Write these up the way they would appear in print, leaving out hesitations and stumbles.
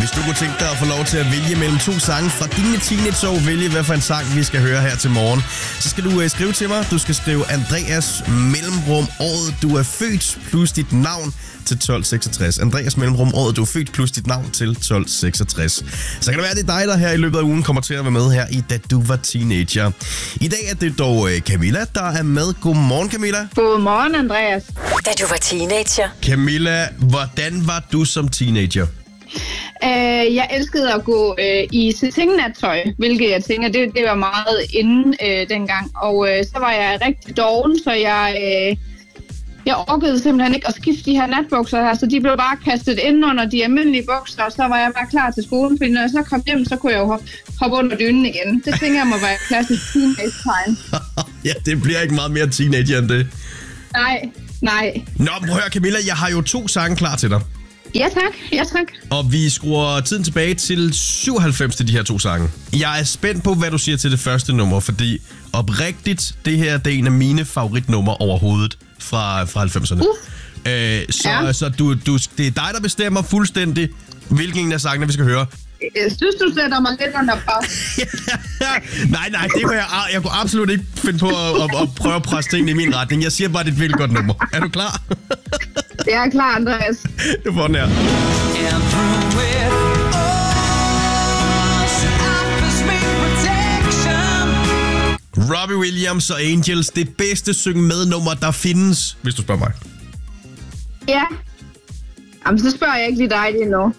Hvis du kunne tænke dig at få lov til at vælge mellem 2 sange fra dine teenageår, vælge hvad for en sang vi skal høre her til morgen, så skal du skrive til mig. Du skal skrive Andreas mellemrum året du er født plus dit navn til 1266. Andreas mellemrum året du er født plus dit navn til 1266. Så kan det være, det er dig, der her i løbet af ugen kommer til at være med her i Da Du Var Teenager. I dag er det dog Camilla, der er med. Godmorgen, Camilla. Godmorgen, Andreas. Da du var teenager. Camilla, hvordan var du som teenager? Jeg elskede at gå i satin-nattøj, hvilket jeg tænker, det var meget inden dengang. Og så var jeg rigtig doven, så jeg orkede simpelthen ikke at skifte de her natbukser her, så de blev bare kastet ind under de almindelige bukser, og så var jeg bare klar til skolen, fordi når jeg så kom hjem, så kunne jeg jo hoppe under dynen igen. Det tænker jeg må være klassisk teenage-tegn. Ja, det bliver ikke meget mere teenager end det. Nej. Nå, prøv at høre, Camilla, jeg har jo 2 sange klar til dig. Ja tak. Og vi skruer tiden tilbage til 97 til de her 2 sange. Jeg er spændt på, hvad du siger til det første nummer, fordi oprigtigt, det her det er en af mine favoritnumre overhovedet fra 90'erne. Så det er dig, der bestemmer fuldstændig, hvilken af sangene vi skal høre. Jeg synes, du sætter mig lidt under pres. Nej, det kunne jeg kunne absolut ikke finde på at prøve at presse tingene i min retning. Jeg siger bare, det er et vildt godt nummer. Er du klar? Jeg er klar, Andreas. Du får den her. Robbie Williams og Angels, det bedste synge med nummer, der findes, hvis du spørger mig. Ja. Jamen, så spørger jeg ikke lige dig lige nu.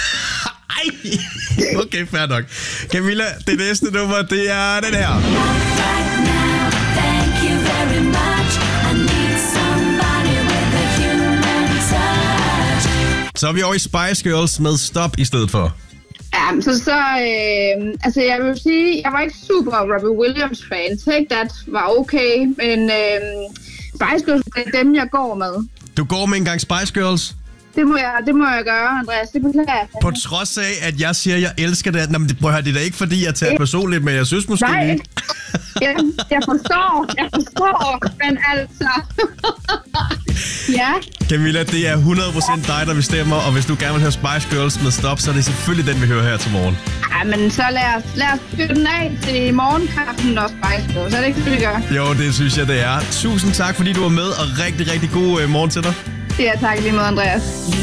Ej, okay, fair nok. Camilla, det næste nummer, det er den her. Så er vi over i Spice Girls med Stop i stedet for. Ja, altså jeg vil sige, jeg var ikke super Robbie Williams fan. Take That var okay, men Spice Girls er dem, jeg går med. Du går med en gang Spice Girls? Det må jeg gøre, Andreas. Det beklager jeg. På trods af, at jeg siger, at jeg elsker det. Nå, men prøv at høre, det er da ikke, fordi jeg tager personligt, men jeg synes måske Nej. ikke. Jeg forstår, men altså... Ja. Camilla, det er 100% dig, der bestemmer, og hvis du gerne vil høre Spice Girls med Stop, så er det selvfølgelig den, vi hører her til morgen. Ja, men så lad os fyre den af til morgenkaffen og Spice Girls. Er det ikke det, vi gør? Jo, det synes jeg, det er. Tusind tak, fordi du var med, og rigtig, rigtig god morgen til dig. Ja, tak lige måde, Andreas.